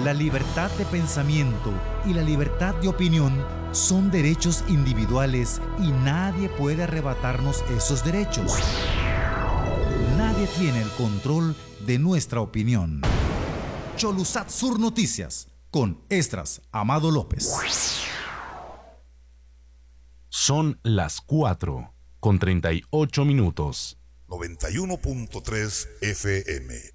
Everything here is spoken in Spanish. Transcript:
La libertad de pensamiento y la libertad de opinión son derechos individuales y nadie puede arrebatarnos esos derechos. Nadie tiene el control de nuestra opinión. Cholusat Sur Noticias, con Esdras Amado López. Son las 4:38. 91.3 FM.